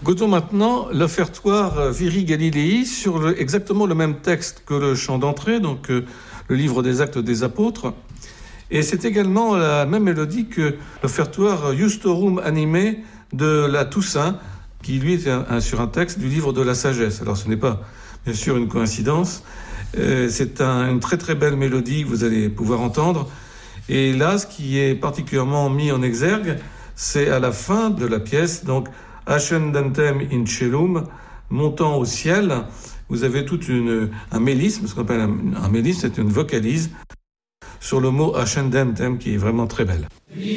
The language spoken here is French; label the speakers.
Speaker 1: Écoutons maintenant l'offertoire Viri Galilei sur exactement le même texte que le chant d'entrée, donc le livre des Actes des Apôtres. Et c'est également la même mélodie que l'offertoire Justorum Animae de la Toussaint, qui lui est sur un texte du livre de la Sagesse. Alors ce n'est pas bien sûr une coïncidence, c'est une très très belle mélodie que vous allez pouvoir entendre. Et là, ce qui est particulièrement mis en exergue, c'est à la fin de la pièce, donc Ascendentem in Celum, montant au ciel. Vous avez tout un mélisme, ce qu'on appelle un mélisme, c'est une vocalise sur le mot Ascendentem qui est vraiment très belle.